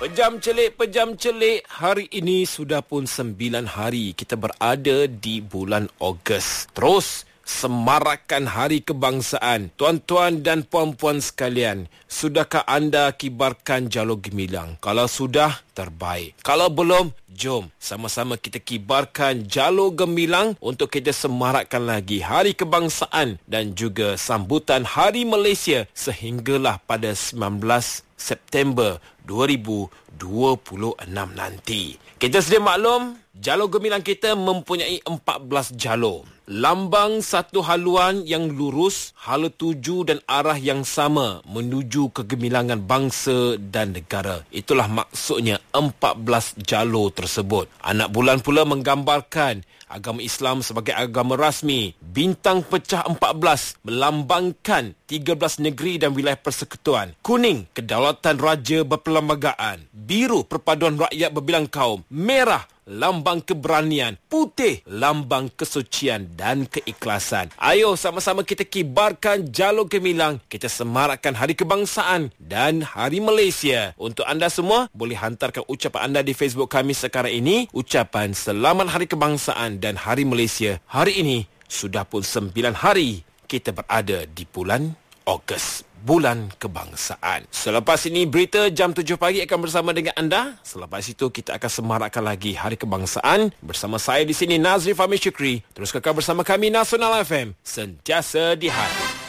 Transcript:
Pejam celik, hari ini sudah pun 9 hari kita berada di bulan Ogos. Terus semarakkan hari kebangsaan. Tuan-tuan dan puan-puan sekalian, sudahkah anda kibarkan jalur gemilang? Kalau sudah, terbaik. Kalau belum, jom sama-sama kita kibarkan jalur gemilang untuk kita semarakkan lagi hari kebangsaan dan juga sambutan Hari Malaysia sehinggalah pada 19 September 2026 nanti. Kita sedia maklum, jalur gemilang kita mempunyai 14 jalur. Lambang satu haluan yang lurus, hala tuju dan arah yang sama menuju kegemilangan bangsa dan negara. Itulah maksudnya 14 jalur tersebut. Anak bulan pula menggambarkan agama Islam sebagai agama rasmi. Bintang pecah 14 melambangkan 13 negeri dan wilayah persekutuan. Kuning, kedaulatan raja berperlembagaan. Biru, perpaduan rakyat berbilang kaum. Merah, lambang keberanian. Putih, lambang kesucian dan keikhlasan. Ayo sama-sama kita kibarkan jalur gemilang. Kita semarakkan Hari Kebangsaan dan Hari Malaysia. Untuk anda semua, boleh hantarkan ucapan anda di Facebook kami sekarang ini. Ucapan Selamat Hari Kebangsaan dan Hari Malaysia. Hari ini sudah pun 9 hari kita berada di bulan Ogos, bulan kebangsaan. Selepas ini berita jam 7 pagi akan bersama dengan anda. Selepas itu kita akan semarakkan lagi Hari Kebangsaan bersama saya di sini, Nazri Fahmi Syukri. Terus kekal bersama kami Nasional FM, sentiasa di hati.